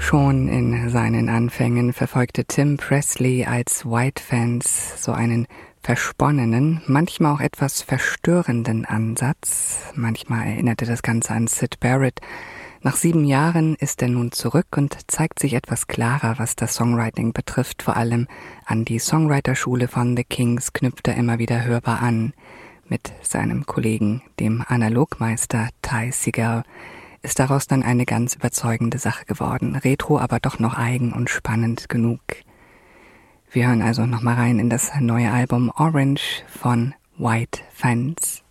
Schon in seinen Anfängen verfolgte Tim Presley als White Fence so einen versponnenen, manchmal auch etwas verstörenden Ansatz. Manchmal erinnerte das Ganze an Syd Barrett. Nach 7 Jahren ist er nun zurück und zeigt sich etwas klarer, was das Songwriting betrifft. Vor allem an die Songwriterschule von The Kings knüpft er immer wieder hörbar an. Mit seinem Kollegen, dem Analogmeister Ty Segall, ist daraus dann eine ganz überzeugende Sache geworden. Retro, aber doch noch eigen und spannend genug. Wir hören also nochmal rein in das neue Album Orange von White Fence.